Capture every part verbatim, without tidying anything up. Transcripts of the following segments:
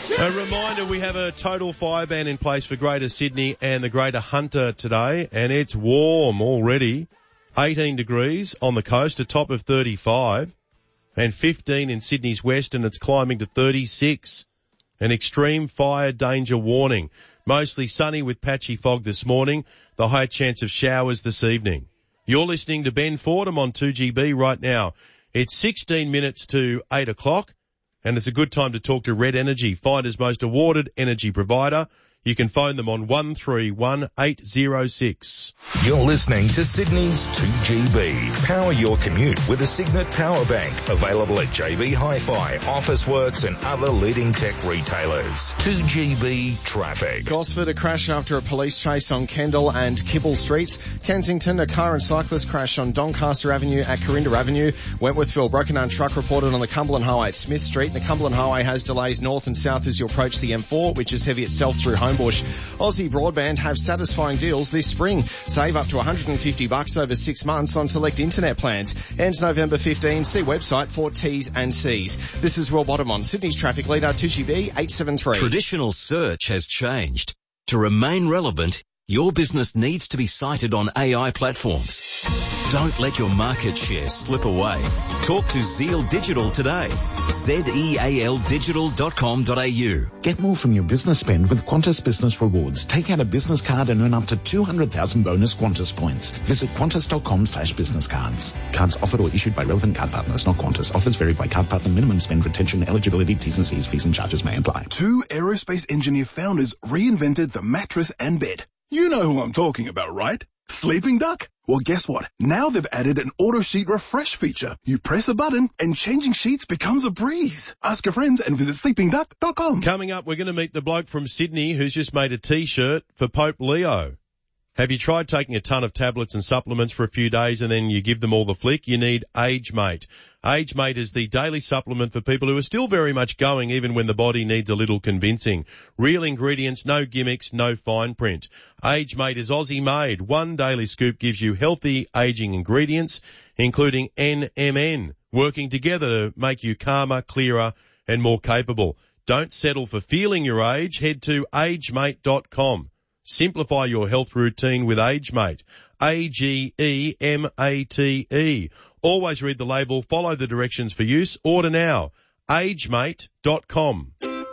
A reminder, we have a total fire ban in place for Greater Sydney and the Greater Hunter today, and it's warm already. eighteen degrees on the coast, a top of thirty-five, and fifteen in Sydney's west, and it's climbing to thirty-six. An extreme fire danger warning. Mostly sunny with patchy fog this morning. The high chance of showers this evening. You're listening to Ben Fordham on two G B right now. It's sixteen minutes to eight o'clock, and it's a good time to talk to Red Energy, Finder's most awarded energy provider. You can phone them on one three one eight zero six. You're listening to Sydney's two G B. Power your commute with a Signet Power Bank. Available at J B Hi-Fi, Officeworks and other leading tech retailers. two G B traffic. Gosford, a crash after a police chase on Kendall and Kibble Streets. Kensington, a car and cyclist crash on Doncaster Avenue at Corinda Avenue. Wentworthville, broken down truck reported on the Cumberland Highway at Smith Street. The Cumberland Highway has delays north and south as you approach the M four, which is heavy itself through home. Bush. Aussie Broadband have satisfying deals this spring. Save up to one hundred fifty bucks over six months on select internet plans. Ends November fifteenth. See website for T's and C's. This is Will Bottom on Sydney's traffic leader, two G B eight seven three. Traditional search has changed. To remain relevant, your business needs to be cited on A I platforms. Don't let your market share slip away. Talk to Zeal Digital today. Z E A L digital dot com dot a u. Get more from your business spend with Qantas Business Rewards. Take out a business card and earn up to two hundred thousand bonus Qantas points. Visit qantas dot com slash business cards. Cards offered or issued by relevant card partners, not Qantas. Offers vary by card partner. Minimum spend, retention, eligibility, T's and C's, fees and charges may apply. Two aerospace engineer founders reinvented the mattress and bed. You know who I'm talking about, right? Sleeping Duck? Well, guess what? Now they've added an auto sheet refresh feature. You press a button and changing sheets becomes a breeze. Ask your friends and visit sleeping duck dot com. Coming up, we're going to meet the bloke from Sydney who's just made a T-shirt for Pope Leo. Have you tried taking a ton of tablets and supplements for a few days and then you give them all the flick? You need AgeMate. AgeMate is the daily supplement for people who are still very much going even when the body needs a little convincing. Real ingredients, no gimmicks, no fine print. AgeMate is Aussie made. One daily scoop gives you healthy aging ingredients, including N M N, working together to make you calmer, clearer and more capable. Don't settle for feeling your age. Head to age mate dot com. Simplify your health routine with AgeMate. A G E M A T E. Always read the label, follow the directions for use. Order now. age mate dot com.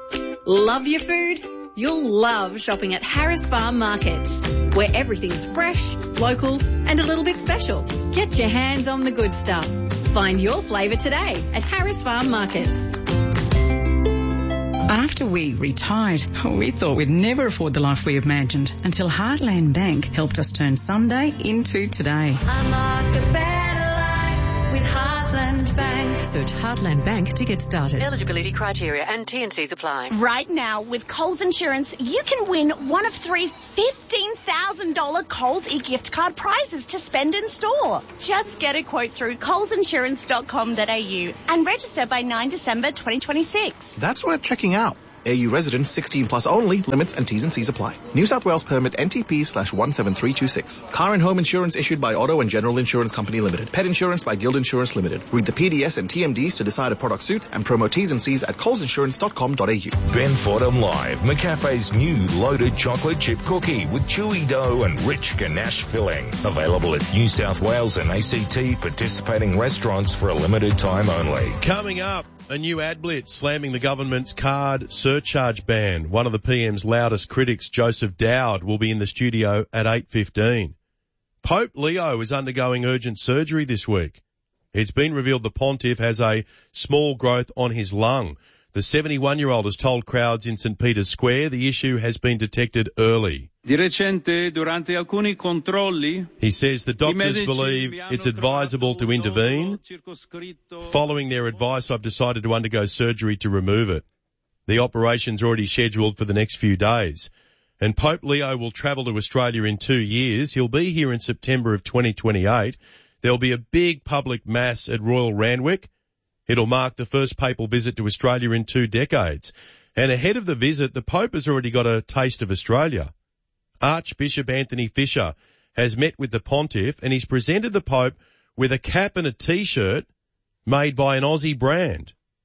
Love your food? You'll love shopping at Harris Farm Markets, where everything's fresh, local and a little bit special. Get your hands on the good stuff. Find your flavour today at Harris Farm Markets. After we retired, we thought we'd never afford the life we imagined until Heartland Bank helped us turn Sunday into today. Unlock a better life with Heartland Bank. Search Heartland Bank to get started. Eligibility criteria and T and C's apply. Right now, with Coles Insurance, you can win one of three fifteen thousand dollars Coles e-gift card prizes to spend in store. Just get a quote through coles insurance dot com dot a u and register by ninth December twenty twenty-six. That's worth checking out. A U residents sixteen plus only. Limits and T's and C's apply. New South Wales permit N T P slash one seven three two six. Car and home insurance issued by Auto and General Insurance Company Limited. Pet insurance by Guild Insurance Limited. Read the P D S and T M Ds to decide a product suits and promo T's and C's at coles insurance dot com dot a u. Ben Fordham Live, McCafe's new loaded chocolate chip cookie with chewy dough and rich ganache filling. Available at New South Wales and A C T participating restaurants for a limited time only. Coming up, a new ad blitz slamming the government's card surcharge ban. One of the P M's loudest critics, Joseph Dowd, will be in the studio at eight fifteen. Pope Leo is undergoing urgent surgery this week. It's been revealed the pontiff has a small growth on his lung. The seventy-one-year-old has told crowds in St Peter's Square the issue has been detected early. Di recente, durante alcuni controlli, he says the doctors believe it's advisable to intervene. Following their advice, I've decided to undergo surgery to remove it. The operation's already scheduled for the next few days. And Pope Leo will travel to Australia in two years. He'll be here in September of twenty twenty-eight. There'll be a big public mass at Royal Randwick. It'll mark the first papal visit to Australia in two decades. And ahead of the visit, the Pope has already got a taste of Australia. Archbishop Anthony Fisher has met with the pontiff and he's presented the Pope with a cap and a T-shirt made by an Aussie brand.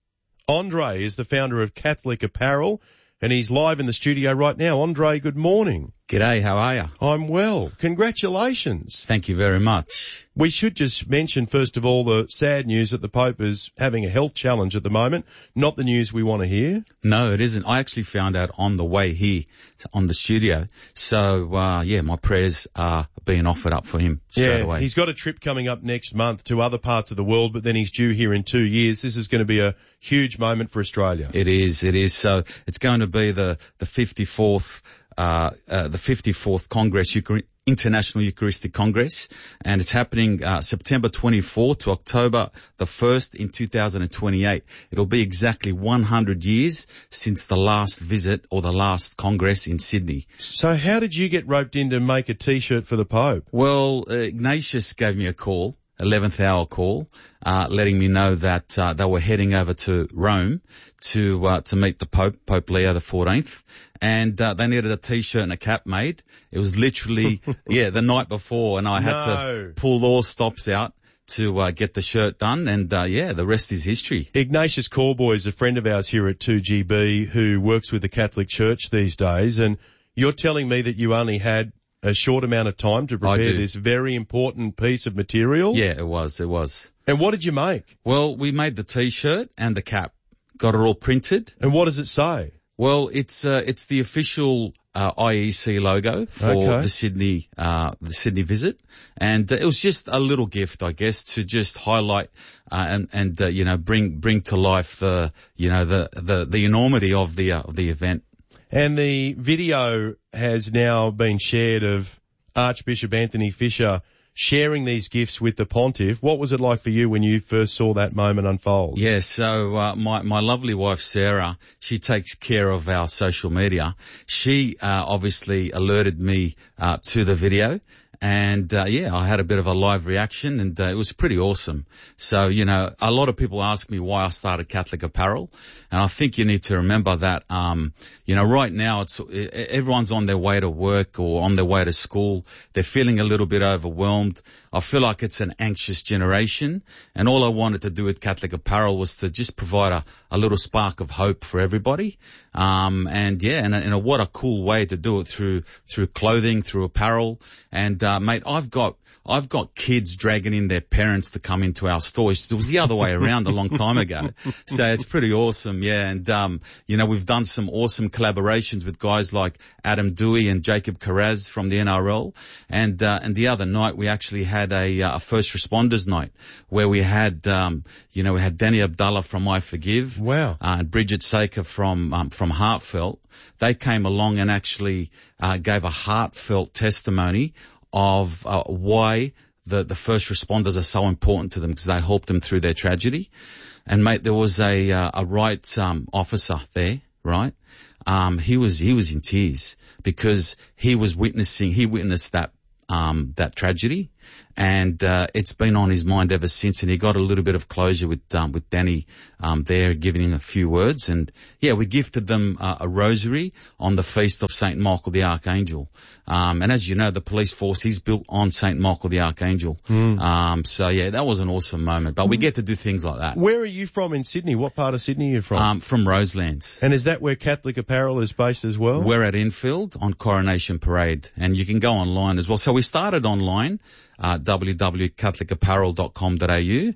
Andre is the founder of Catholic Apparel, and he's live in the studio right now. Andre, good morning. G'day, how are you? I'm well. Congratulations. Thank you very much. We should just mention, first of all, the sad news that the Pope is having a health challenge at the moment. Not the news we want to hear. No, it isn't. I actually found out on the way here on the studio. So, uh, yeah, my prayers are being offered up for him straight yeah, away. He's got a trip coming up next month to other parts of the world, but then he's due here in two years. This is going to be a huge moment for Australia. It is, it is. So it's going to be the, the fifty-fourth Uh, uh, the fifty-fourth Congress, Euchar- International Eucharistic Congress, and it's happening uh, September twenty-fourth to October the first in two thousand twenty-eight. It'll be exactly one hundred years since the last visit or the last Congress in Sydney. So how did you get roped in to make a T-shirt for the Pope? Well, uh, Ignatius gave me a call. eleventh hour call, uh, letting me know that, uh, they were heading over to Rome to, uh, to meet the Pope, Pope Leo the fourteenth. And, uh, they needed a t-shirt and a cap made. It was literally, yeah, the night before, and I had no. to pull all stops out to, uh, get the shirt done. And, uh, yeah, the rest is history. Ignatius Corboy is a friend of ours here at two G B who works with the Catholic Church these days. And you're telling me that you only had a short amount of time to prepare this very important piece of material? Yeah, it was, it was. And what did you make? Well, we made the t-shirt and the cap. Got it all printed. And what does it say? Well, it's, uh, it's the official, uh, I E C logo for okay. the Sydney, uh, the Sydney visit. And uh, it was just a little gift, I guess, to just highlight, uh, and, and, uh, you know, bring, bring to life, uh, you know, the, the, the enormity of the, uh, of the event. And the video has now been shared of Archbishop Anthony Fisher sharing these gifts with the Pontiff. What was it like for you when you first saw that moment unfold? Yeah, so uh, my, my lovely wife, Sarah, she takes care of our social media. She uh, obviously alerted me uh, to the video. And, uh, yeah, I had a bit of a live reaction, and uh, it was pretty awesome. So, you know, a lot of people ask me why I started Catholic Apparel. And I think you need to remember that, um, you know, right now it's, everyone's on their way to work or on their way to school. They're feeling a little bit overwhelmed. I feel like it's an anxious generation. And all I wanted to do with Catholic Apparel was to just provide a, a little spark of hope for everybody. Um, and yeah, and, and a, what a cool way to do it through, through clothing, through apparel. And, uh, mate, I've got, I've got kids dragging in their parents to come into our stores. It was the other way around a long time ago. So it's pretty awesome, yeah. And, um, you know, we've done some awesome collaborations with guys like Adam Dewey and Jacob Carraz from the N R L. And, uh, and the other night we actually had a, uh, a first responders night where we had, um, you know, we had Danny Abdullah from I Forgive. Wow. Uh, and Bridget Saker from, um, from Heartfelt. They came along and actually, uh, gave a heartfelt testimony of uh, why the, the first responders are so important to them, because they helped them through their tragedy. And mate, there was a uh, a rights um, officer there, right? Um, he was he was in tears because he was witnessing he witnessed that um that tragedy, and uh, it's been on his mind ever since. And he got a little bit of closure with um, with Danny um, there, giving him a few words. And yeah, we gifted them uh, a rosary on the feast of Saint Michael the Archangel. Um, and as you know, the police force is built on Saint Michael the Archangel. Mm. Um, so yeah, that was an awesome moment. But we get to do things like that. Where are you from in Sydney? What part of Sydney are you from? Um, from Roselands. And is that where Catholic Apparel is based as well? We're at Enfield on Coronation Parade, and you can go online as well. So we started online, uh, w w w dot catholic apparel dot com dot a u.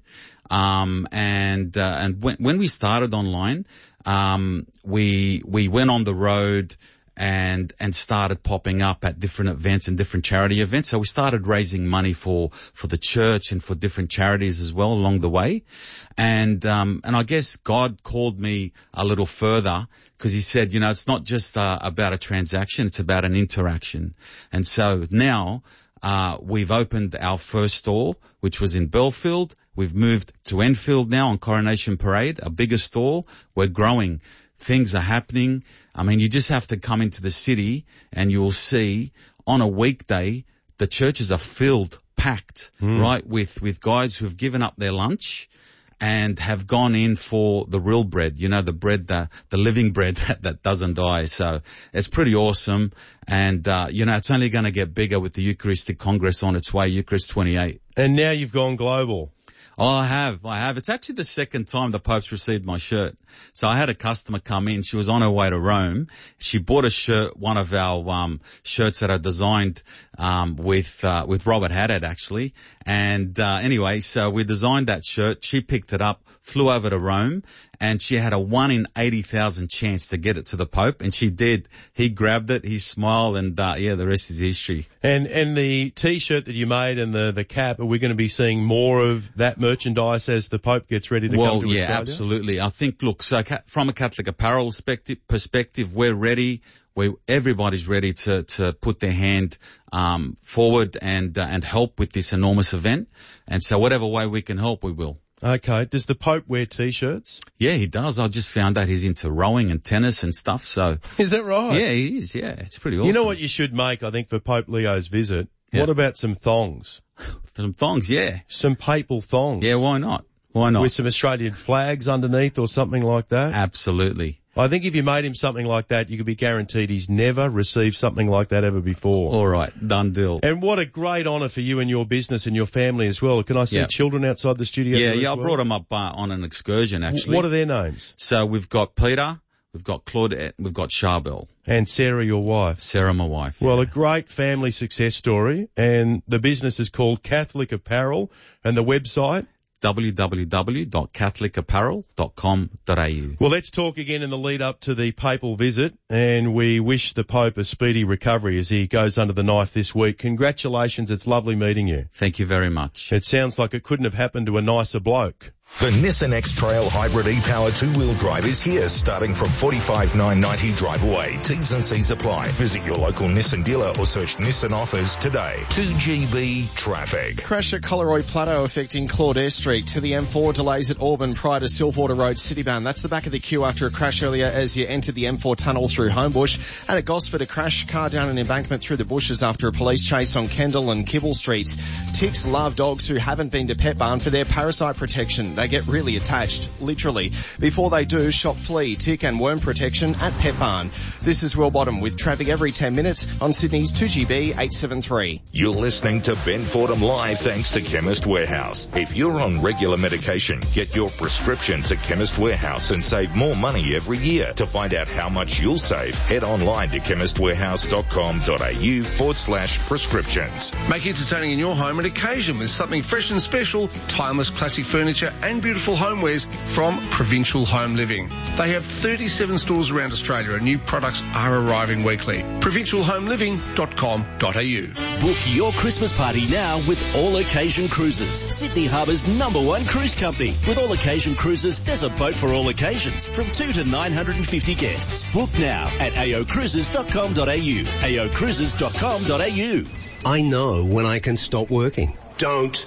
Um, and, uh, and when, when we started online, um, we, we went on the road and, and started popping up at different events and different charity events. So we started raising money for, for the church and for different charities as well along the way. And, um, and I guess God called me a little further, because he said, you know, it's not just, uh, about a transaction, it's about an interaction. And so now, uh, we've opened our first store, which was in Belfield. We've moved to Enfield now on Coronation Parade, a bigger store. We're growing. Things are happening. I mean, you just have to come into the city and you will see on a weekday, the churches are filled, packed, mm. right, with, with guys who have given up their lunch and have gone in for the real bread, you know, the bread, the, the living bread that, that doesn't die. So it's pretty awesome. And, uh, you know, it's only going to get bigger with the Eucharistic Congress on its way, Eucharist twenty-eight. And now you've gone global. Oh, I have, I have. It's actually the second time the Pope's received my shirt. So I had a customer come in. She was on her way to Rome. She bought a shirt, one of our um shirts that I designed um with uh with Robert Haddad actually. And uh anyway, so we designed that shirt. She picked it up, flew over to Rome, and she had a one in eighty thousand chance to get it to the Pope, and she did. He grabbed it, he smiled, and uh yeah, the rest is history. And and the T-shirt that you made and the the cap, are we going to be seeing more of that merchandise as the Pope gets ready to well, come to yeah, Australia? absolutely. I think, look, so ca- from a Catholic Apparel perspective, perspective we're ready. We everybody's ready to to put their hand um forward and uh, and help with this enormous event. And so whatever way we can help, we will. Okay. Does the Pope wear T-shirts? Yeah, he does. I just found out he's into rowing and tennis and stuff. So is that right? Yeah, he is. Yeah, it's pretty awesome. You know what you should make, I think, for Pope Leo's visit? Yeah. What about some thongs? Some thongs, yeah. Some papal thongs. Yeah, why not? Why not? With some Australian flags underneath or something like that? Absolutely. I think if you made him something like that, you could be guaranteed he's never received something like that ever before. All right, done deal. And what a great honour for you and your business and your family as well. Can I see yeah. children outside the studio? Yeah, yeah, well? I brought them up uh, on an excursion actually. What are their names? So we've got Peter, we've got Claudette, we've got Charbel. And Sarah, your wife. Sarah, my wife. Well, yeah. a great family success story, and the business is called Catholic Apparel, and the website? w w w dot catholic apparel dot com dot a u. Well, let's talk again in the lead up to the papal visit, and we wish the Pope a speedy recovery as he goes under the knife this week. Congratulations, it's lovely meeting you. Thank you very much. It sounds like it couldn't have happened to a nicer bloke. The Nissan X-Trail Hybrid e-Power two-wheel drive is here, starting from forty-five thousand nine hundred ninety drive away. T's and C's apply. Visit your local Nissan dealer or search Nissan offers today. two G B traffic. Crash at Coleroy Plateau affecting Claudette Street to the M four, delays at Auburn prior to Silverwater Road Citybound. That's the back of the queue after a crash earlier as you entered the M four tunnel through Homebush. And at Gosford, a crash, car down an embankment through the bushes after a police chase on Kendall and Kibble Streets. Ticks love dogs who haven't been to Pet Barn for their parasite protection. They get really attached, literally. Before they do, shop flea, tick and worm protection at Pet Barn. This is Will Bottom with traffic every ten minutes on Sydney's two G B eight seven three. You're listening to Ben Fordham Live thanks to Chemist Warehouse. If you're on regular medication, get your prescriptions at Chemist Warehouse and save more money every year. To find out how much you'll save, head online to chemist warehouse dot com dot a u forward slash prescriptions. Make entertaining in your home an occasion with something fresh and special, timeless classic furniture and beautiful homewares from Provincial Home Living. They have thirty-seven stores around Australia and new products are arriving weekly. provincial home living dot com dot a u. Book your Christmas party now with All Occasion Cruises, Sydney Harbour's number one cruise company. With All Occasion Cruises, there's a boat for all occasions from two to nine hundred fifty guests. Book now at a o cruises dot com dot a u. a o cruises dot com dot a u. I know when I can stop working. Don't.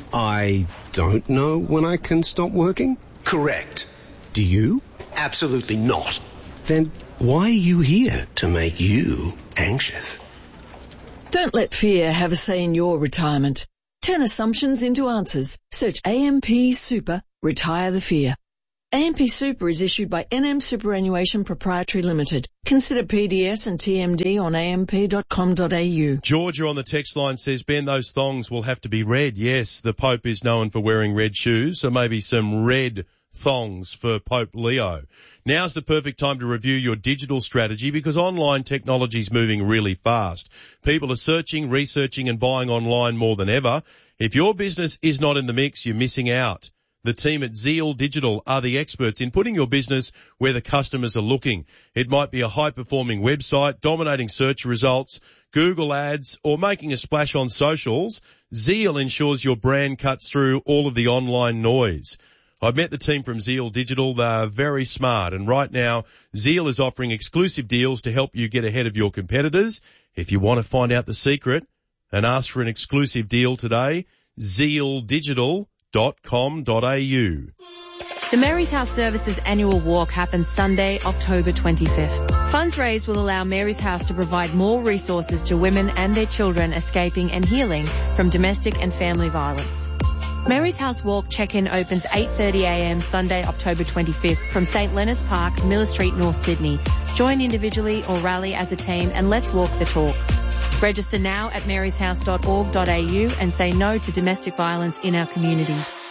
I don't know when I can stop working? Correct. Do you? Absolutely not. Then why are you here to make you anxious? Don't let fear have a say in your retirement. Turn assumptions into answers. Search A M P Super, retire the fear. A M P Super is issued by N M Superannuation Proprietary Limited. Consider P D S and T M D on a m p dot com dot a u. Georgia on the text line says, Ben, those thongs will have to be red. Yes, the Pope is known for wearing red shoes, so maybe some red thongs for Pope Leo. Now's the perfect time to review your digital strategy because online technology is moving really fast. People are searching, researching and buying online more than ever. If your business is not in the mix, you're missing out. The team at Zeal Digital are the experts in putting your business where the customers are looking. It might be a high-performing website, dominating search results, Google ads, or making a splash on socials. Zeal ensures your brand cuts through all of the online noise. I've met the team from Zeal Digital. They're very smart, and right now, Zeal is offering exclusive deals to help you get ahead of your competitors. If you want to find out the secret and ask for an exclusive deal today, zeal digital dot com dot a u. The Mary's House Services annual walk happens Sunday, October twenty-fifth. Funds raised will allow Mary's House to provide more resources to women and their children escaping and healing from domestic and family violence. Mary's House Walk check-in opens eight thirty a m Sunday, October twenty-fifth from St Leonard's Park, Miller Street, North Sydney. Join individually or rally as a team and let's walk the talk. Register now at marys house dot org dot a u and say no to domestic violence in our community.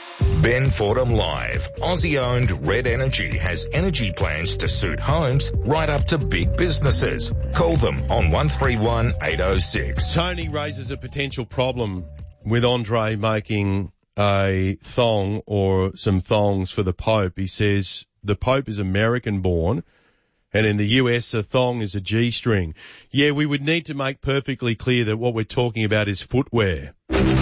Ben Fordham Live. Aussie-owned Red Energy has energy plans to suit homes right up to big businesses. Call them on one three one, eight oh six. Tony raises a potential problem with Andre making a thong or some thongs for the Pope. He says the Pope is American-born, and in the U S a thong is a G-string. Yeah, we would need to make perfectly clear that what we're talking about is footwear.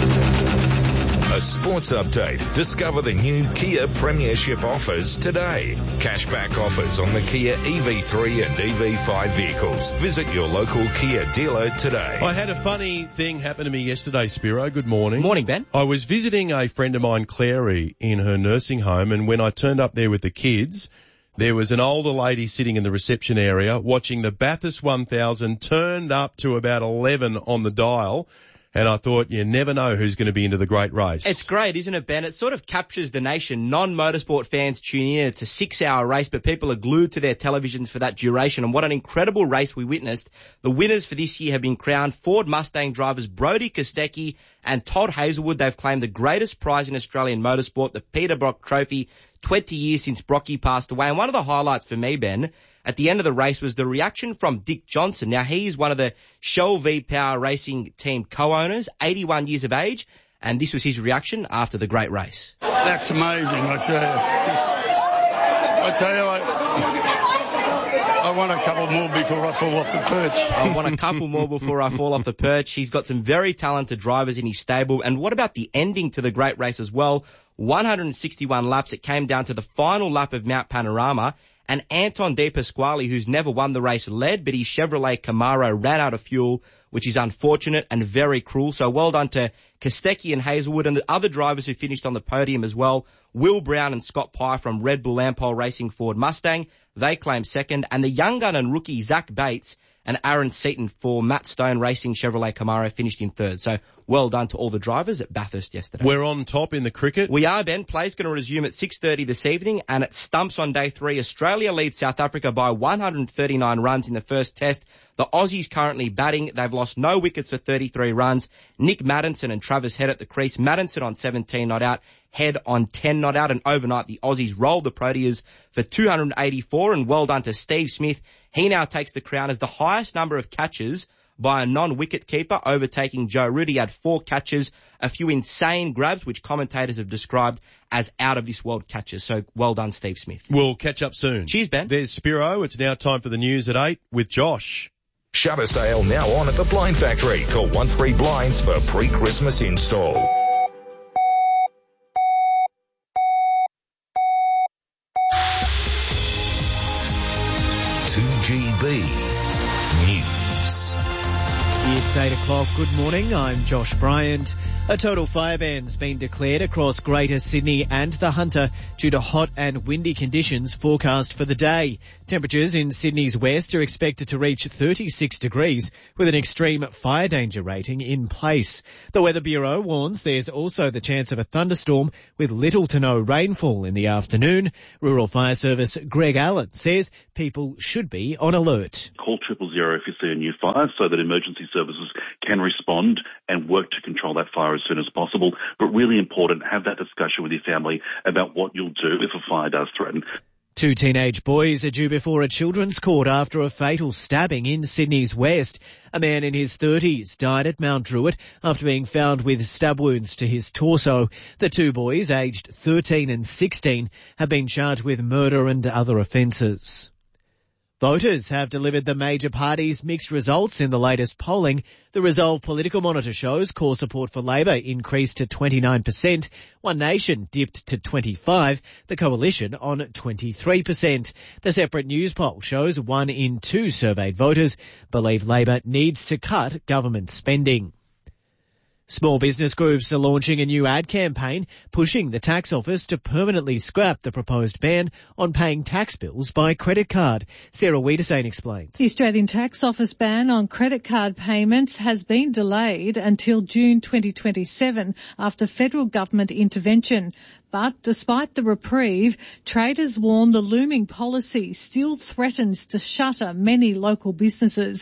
A sports update. Discover the new Kia Premiership offers today. Cashback offers on the Kia E V three and E V five vehicles. Visit your local Kia dealer today. I had a funny thing happen to me yesterday, Spiro. Good morning. Morning, Ben. I was visiting a friend of mine, Clary, in her nursing home, and when I turned up there with the kids, there was an older lady sitting in the reception area watching the Bathurst one thousand, turned up to about eleven on the dial. And I thought, you never know who's going to be into the great race. It's great, isn't it, Ben? It sort of captures the nation. Non-motorsport fans tune in. It's a six-hour race, but people are glued to their televisions for that duration. And what an incredible race we witnessed. The winners for this year have been crowned Ford Mustang drivers Brody Kostecki and Todd Hazelwood. They've claimed the greatest prize in Australian motorsport, the Peter Brock Trophy, twenty years since Brocky passed away. And one of the highlights for me, Ben, at the end of the race was the reaction from Dick Johnson. Now, he's one of the Shell V-Power Racing Team co-owners, eighty-one years of age, and this was his reaction after the great race. That's amazing, I tell you. I tell you, I, I want a couple more before I fall off the perch. I want a couple more before I fall off the perch. He's got some very talented drivers in his stable. And what about the ending to the great race as well? one hundred sixty-one laps. It came down to the final lap of Mount Panorama. And Anton De Pasquale, who's never won the race, led, but his Chevrolet Camaro ran out of fuel, which is unfortunate and very cruel. So well done to Kostecki and Hazelwood and the other drivers who finished on the podium as well. Will Brown and Scott Pye from Red Bull Ampol Racing Ford Mustang, they claimed second. And the young gun and rookie Zach Bates and Aaron Seaton for Matt Stone Racing Chevrolet Camaro finished in third. So well done to all the drivers at Bathurst yesterday. We're on top in the cricket. We are, Ben. Play's going to resume at six thirty this evening, and at Stumps on day three, Australia leads South Africa by one hundred thirty-nine runs in the first test. The Aussies currently batting. They've lost no wickets for thirty-three runs. Nick Maddinson and Travis Head at the crease. Maddinson on seventeen not out. Head on ten not out. And overnight, the Aussies rolled the Proteas for two hundred eighty-four. And well done to Steve Smith. He now takes the crown as the highest number of catches by a non-wicket keeper, overtaking Joe Root. He had four catches, a few insane grabs, which commentators have described as out of this world catches. So well done, Steve Smith. We'll catch up soon. Cheers, Ben. There's Spiro. It's now time for the news at eight with Josh. Shutter sale now on at the Blind Factory. Call one three Blinds for pre-Christmas install. two G B News. It's eight o'clock. Good morning. I'm Josh Bryant. A total fire ban's been declared across Greater Sydney and the Hunter due to hot and windy conditions forecast for the day. Temperatures in Sydney's west are expected to reach thirty-six degrees with an extreme fire danger rating in place. The Weather Bureau warns there's also the chance of a thunderstorm with little to no rainfall in the afternoon. Rural Fire Service Greg Allen says people should be on alert. Call triple zero if you see a new fire so that emergency services can respond and work to control that fire as soon as possible. But really important, have that discussion with your family about what you'll do if a fire does threaten. Two teenage boys are due before a children's court after a fatal stabbing in Sydney's west. A man in his thirties died at Mount Druitt after being found with stab wounds to his torso. The two boys, aged thirteen and sixteen, have been charged with murder and other offences. Voters have delivered the major parties mixed results in the latest polling. The Resolve Political Monitor shows core support for Labor increased to twenty-nine percent. One Nation dipped to twenty-five percent. The Coalition on twenty-three percent. The Separate News poll shows one in two surveyed voters believe Labor needs to cut government spending. Small business groups are launching a new ad campaign pushing the tax office to permanently scrap the proposed ban on paying tax bills by credit card. Sarah Wiedersane explains. The Australian Tax Office ban on credit card payments has been delayed until June twenty twenty-seven after federal government intervention. But despite the reprieve, traders warn the looming policy still threatens to shutter many local businesses.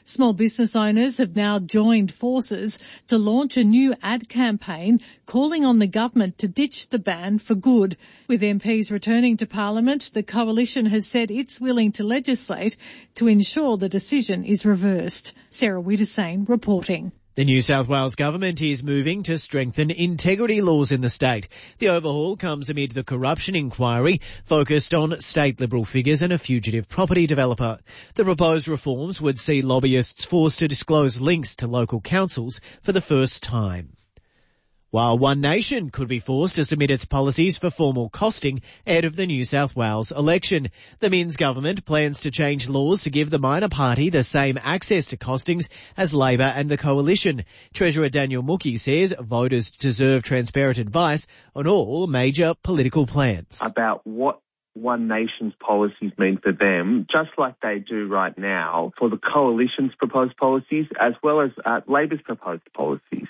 Small business owners have now joined forces to launch a new ad campaign calling on the government to ditch the ban for good. With M Ps returning to Parliament, the Coalition has said it's willing to legislate to ensure the decision is reversed. Sarah Wiedersane reporting. The New South Wales government is moving to strengthen integrity laws in the state. The overhaul comes amid the corruption inquiry focused on state Liberal figures and a fugitive property developer. The proposed reforms would see lobbyists forced to disclose links to local councils for the first time. While One Nation could be forced to submit its policies for formal costing ahead of the New South Wales election. The Minns government plans to change laws to give the minor party the same access to costings as Labor and the Coalition. Treasurer Daniel Mookie says voters deserve transparent advice on all major political plans. About what One Nation's policies mean for them, just like they do right now for the Coalition's proposed policies as well as uh, Labor's proposed policies.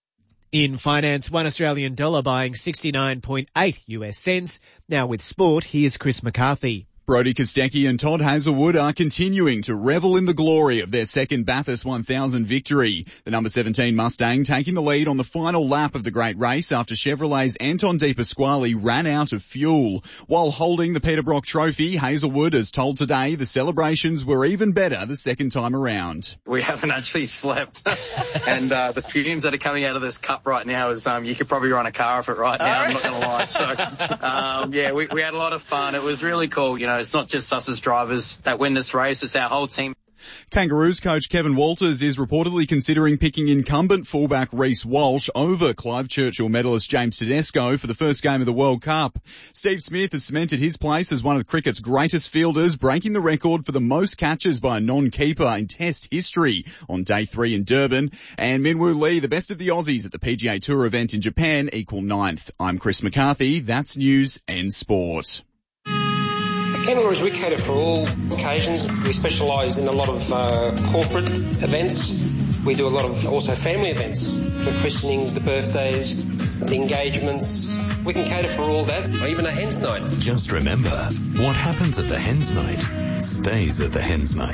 In finance, one Australian dollar buying sixty-nine point eight US cents. Now with sport, here's Chris McCarthy. Brodie Kostecki and Todd Hazelwood are continuing to revel in the glory of their second Bathurst one thousand victory. The number seventeen Mustang taking the lead on the final lap of the great race after Chevrolet's Anton De Pasquale ran out of fuel. While holding the Peter Brock Trophy, Hazelwood has told Today the celebrations were even better the second time around. We haven't actually slept. and uh, the fumes that are coming out of this cup right now is um, you could probably run a car off it right now, I'm not going to lie. So, um, yeah, we, we had a lot of fun. It was really cool, you know. It's not just us as drivers that win this race, it's our whole team. Kangaroos coach Kevin Walters is reportedly considering picking incumbent fullback Reece Walsh over Clive Churchill medalist James Tedesco for the first game of the World Cup. Steve Smith has cemented his place as one of cricket's greatest fielders, breaking the record for the most catches by a non-keeper in Test history on day three in Durban. And Minwoo Lee, the best of the Aussies at the P G A Tour event in Japan, equal ninth. I'm Chris McCarthy. That's news and sport. Kangaroos, we cater for all occasions. We specialise in a lot of uh, corporate events. We do a lot of also family events, the christenings, the birthdays, the engagements. We can cater for all that, or even a hen's night. Just remember, what happens at the hen's night stays at the hen's night.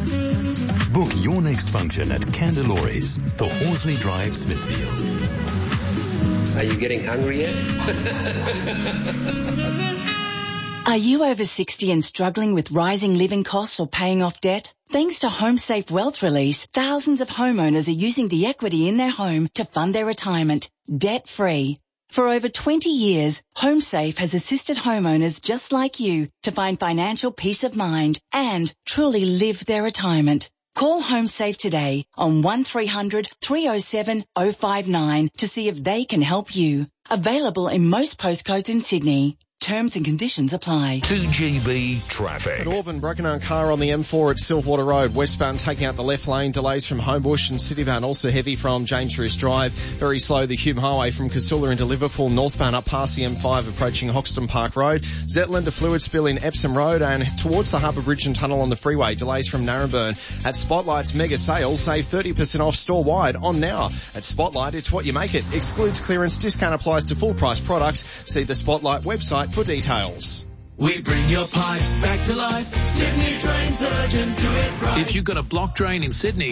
Book your next function at Candelores for Horsley Drive, Smithfield. Are you getting hungry yet? Are you over sixty and struggling with rising living costs or paying off debt? Thanks to HomeSafe Wealth Release, thousands of homeowners are using the equity in their home to fund their retirement, debt-free. For over twenty years, HomeSafe has assisted homeowners just like you to find financial peace of mind and truly live their retirement. Call HomeSafe today on one three hundred, three oh seven, oh five nine to see if they can help you. Available in most postcodes in Sydney. Terms and conditions apply. two G B traffic. At Auburn, broken down car on the M four at Silverwater Road. Westbound taking out the left lane. Delays from Homebush and Citybound also heavy from James Roos Drive. Very slow the Hume Highway from Casula into Liverpool. Northbound up past the M five approaching Hoxton Park Road. Zetland, a fluid spill in Epsom Road and towards the Harbour Bridge and Tunnel on the freeway. Delays from Narrabeen. At Spotlight's mega sale, save thirty percent off store-wide on now. At Spotlight, it's what you make it. Excludes clearance. Discount applies to full price products. See the Spotlight website for details. We bring your pipes back to life. Sydney drain surgeons do it right. If you've got a block drain in Sydney,